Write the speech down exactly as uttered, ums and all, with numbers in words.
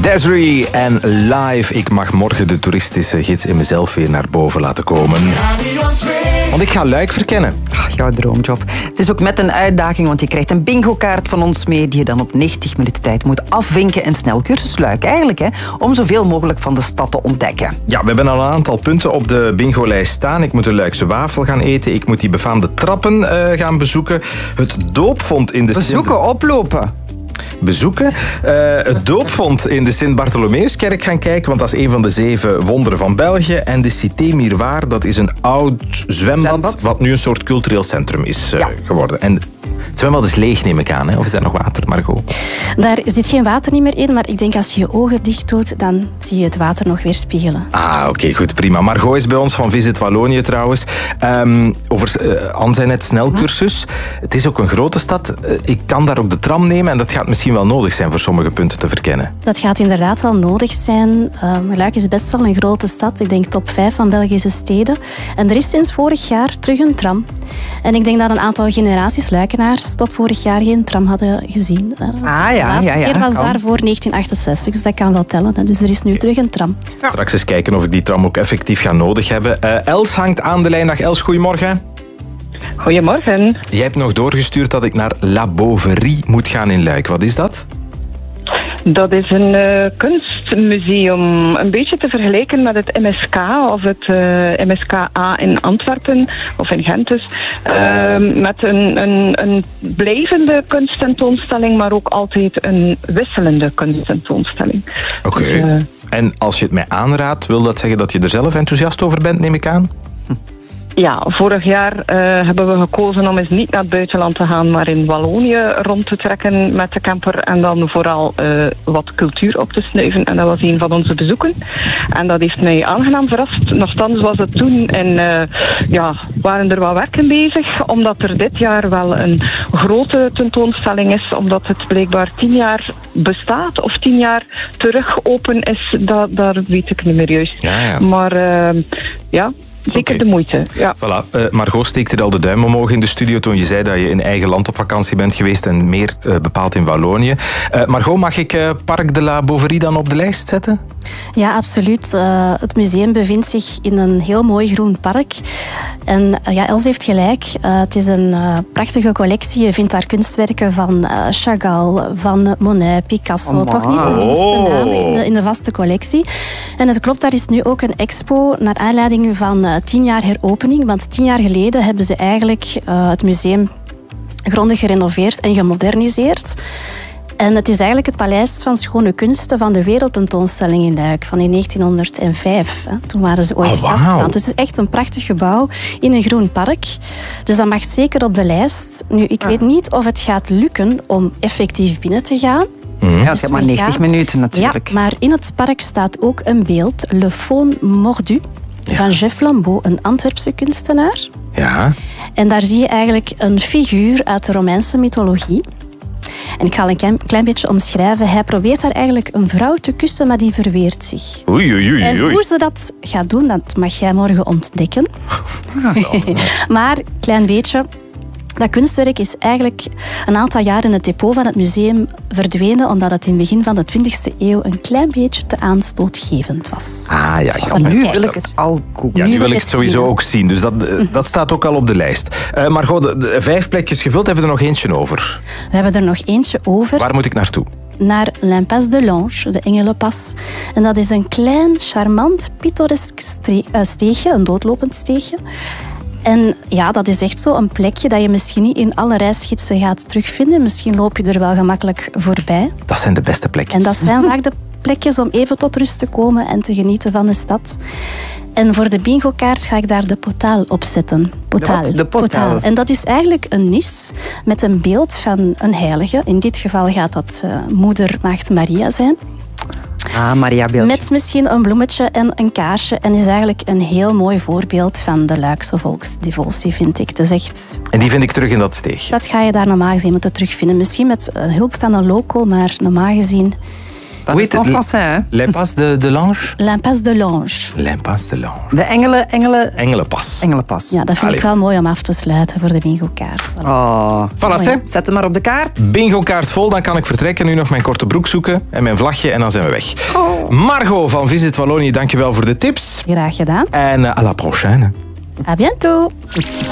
Desiree en Live. Ik mag morgen de toeristische gids in mezelf weer naar boven laten komen. Want ik ga Luik verkennen. Oh, jouw droomjob. Het is ook met een uitdaging, want je krijgt een bingo-kaart van ons mee die je dan op negentig minuten tijd moet afvinken. En snel cursus Luik eigenlijk, hè, om zoveel mogelijk van de stad te ontdekken. Ja, we hebben al een aantal punten op de bingo-lijst staan. Ik moet de Luikse wafel gaan eten. Ik moet die befaamde trappen uh, gaan bezoeken. Het doopvond in de... Bezoeken, Sint... oplopen. bezoeken. Uh, het doopvond in de Sint-Bartholomeuskerk gaan kijken, want dat is een van de zeven wonderen van België. En de Cité Miroir, dat is een oud zwembad, zwembad. wat nu een soort cultureel centrum is uh, ja. geworden. En het zwembad is leeg, neem ik aan. Hè? Of is daar nog water, Margot? Daar zit geen water niet meer in, maar ik denk als je je ogen dicht doet, dan zie je het water nog weer spiegelen. Ah, oké, okay, goed, prima. Margot is bij ons van Visit Wallonië trouwens. Um, over uh, Anne zei net snelcursus. Het is ook een grote stad. Uh, ik kan daar ook de tram nemen en dat gaat misschien wel nodig zijn voor sommige punten te verkennen. Dat gaat inderdaad wel nodig zijn. Um, Luik is best wel een grote stad. Ik denk top vijf van Belgische steden. En er is sinds vorig jaar terug een tram. En ik denk dat een aantal generaties Luikenaars tot vorig jaar geen tram hadden gezien. Ah ja, de laatste ja, ja. keer was daar voor negentien achtenzestig, dus dat kan wel tellen. Dus er is nu terug een tram. Ja. Straks eens kijken of ik die tram ook effectief ga nodig hebben. Uh, Els hangt aan de lijn. Dag Els, goedemorgen. Goedemorgen. Jij hebt nog doorgestuurd dat ik naar La Bouverie moet gaan in Luik. Wat is dat? Dat is een uh, kunstmuseum, een beetje te vergelijken met het M S K of het uh, M S K A in Antwerpen of in Gent dus. Uh, met een, een, een blijvende kunsttentoonstelling, maar ook altijd een wisselende kunsttentoonstelling. Oké. Okay. Dus, uh, en als je het mij aanraadt, wil dat zeggen dat je er zelf enthousiast over bent, neem ik aan? Ja, vorig jaar uh, hebben we gekozen om eens niet naar het buitenland te gaan, maar in Wallonië rond te trekken met de camper en dan vooral uh, wat cultuur op te snuiven. En dat was een van onze bezoeken. En dat heeft mij aangenaam verrast. Nochtans was het toen en uh, ja, waren er wat werken bezig, omdat er dit jaar wel een grote tentoonstelling is, omdat het blijkbaar tien jaar bestaat of tien jaar terug open is. Dat, daar weet ik niet meer juist. Ja, ja. Maar uh, ja... Zeker okay. de moeite, ja. Voilà. Uh, Margot steekte al de duim omhoog in de studio toen je zei dat je in eigen land op vakantie bent geweest en meer uh, bepaald in Wallonië. Uh, Margot, mag ik uh, Parc de la Bouverie dan op de lijst zetten? Ja, absoluut. Uh, het museum bevindt zich in een heel mooi groen park. En uh, ja, Els heeft gelijk. Uh, het is een uh, prachtige collectie. Je vindt daar kunstwerken van uh, Chagall, van Monet, Picasso. Oh, toch niet de minste namen in de, in de vaste collectie. En het klopt, daar is nu ook een expo naar aanleiding van uh, tien jaar heropening. Want tien jaar geleden hebben ze eigenlijk uh, het museum grondig gerenoveerd en gemoderniseerd. En het is eigenlijk het Paleis van Schone Kunsten van de Wereldtentoonstelling in Luik van in negentienhonderd vijf. Toen waren ze ooit oh, wow. gastland. Dus het is echt een prachtig gebouw in een groen park. Dus dat mag zeker op de lijst. Nu, ik ah. weet niet of het gaat lukken om effectief binnen te gaan. Mm. Ja, het is maar negentig minuten natuurlijk. Ja, maar in het park staat ook een beeld, Le Faune Mordu, ja. van Jeff Lambeau, een Antwerpse kunstenaar. Ja. En daar zie je eigenlijk een figuur uit de Romeinse mythologie. En ik ga een klein, klein beetje omschrijven. Hij probeert daar eigenlijk een vrouw te kussen, maar die verweert zich. Oei, oei, oei. En hoe ze dat gaat doen, dat mag jij morgen ontdekken. Maar, klein beetje... Dat kunstwerk is eigenlijk een aantal jaar in het depot van het museum verdwenen, omdat het in het begin van de twintigste eeuw een klein beetje te aanstootgevend was. Ah ja, ik kan nu wil ik het al koeken. Ja, nu wil ik het sowieso ook zien. Dus dat, dat staat ook al op de lijst. Uh, Margot, de, de vijf plekjes gevuld, hebben we er nog eentje over? We hebben er nog eentje over. Waar moet ik naartoe? Naar l'Impasse de l'Ange, de Engelenpas. En dat is een klein, charmant, pittoresk steegje, een doodlopend steegje. En ja, dat is echt zo een plekje dat je misschien niet in alle reisgidsen gaat terugvinden. Misschien loop je er wel gemakkelijk voorbij. Dat zijn de beste plekjes. En dat zijn vaak de plekjes om even tot rust te komen en te genieten van de stad. En voor de bingo-kaart ga ik daar de Potaal op zetten. Potaal. De, de Potaal. Potaal. En dat is eigenlijk een nis met een beeld van een heilige. In dit geval gaat dat uh, moeder Maagd Maria zijn. Ah, Maria beeld. Met misschien een bloemetje en een kaarsje. En is eigenlijk een heel mooi voorbeeld van de Luikse volksdevotie, vind ik. Het is echt... En die vind ik terug in dat steegje? Dat ga je daar normaal gezien moeten terugvinden. Misschien met hulp van een local, maar normaal gezien Dat is toch Français, hè? L'impasse de, de l'Ange? L'impasse de l'Ange. L'impasse de l'Ange. De engelen, engelen... Engelenpas. Engelenpas. Ja, dat vind Allee. ik wel mooi om af te sluiten voor de bingo-kaart. Voilà. Oh. Voilà, hè. Zet hem maar op de kaart. Bingo-kaart vol, dan kan ik vertrekken. Nu nog mijn korte broek zoeken en mijn vlagje en dan zijn we weg. Oh. Margot van Visit Wallonië, dankjewel voor de tips. Graag gedaan. En uh, à la prochaine. À bientôt.